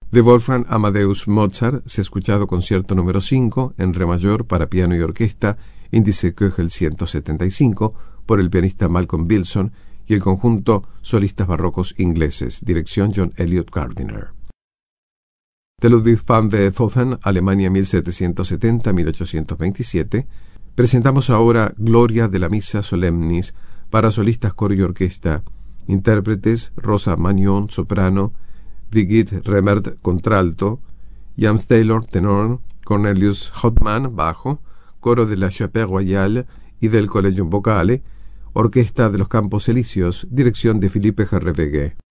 De Wolfgang Amadeus Mozart se ha escuchado concierto número 5 en re mayor para piano y orquesta, índice Köchel 175, por el pianista Malcolm Wilson y el conjunto Solistas Barrocos Ingleses, dirección John Eliot Gardiner. De Ludwig van Beethoven, Alemania 1770-1827, presentamos ahora Gloria de la Missa Solemnis para solistas, coro y orquesta, intérpretes Rosa Magnon, soprano, Brigitte Remmert, contralto, James Taylor, tenor, Cornelius Hoffmann, bajo, coro de la Chapelle Royale y del Collegium Vocale, orquesta de los Campos Elíseos, dirección de Philippe Herreweghe.